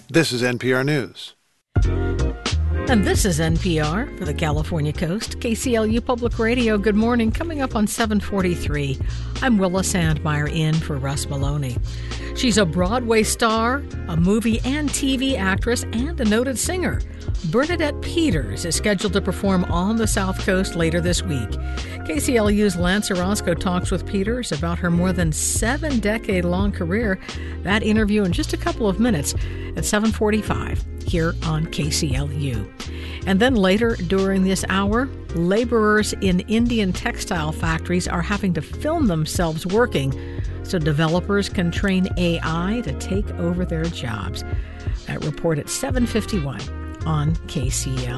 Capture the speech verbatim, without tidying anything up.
This is N P R News. And this is N P R for the California Coast, K C L U Public Radio. Good morning. Coming up on seven forty-three, I'm Willa Sandmeyer in for Russ Maloney. She's a Broadway star, a movie and T V actress, and a noted singer. Bernadette Peters is scheduled to perform on the South Coast later this week. K C L U's Lance Orozco talks with Peters about her more than seven-decade-long career. That interview in just a couple of minutes at seven forty-five here on K C L U. And then later during this hour, laborers in Indian textile factories are having to film themselves working so developers can train A I to take over their jobs. That report at seven fifty-one on K C L.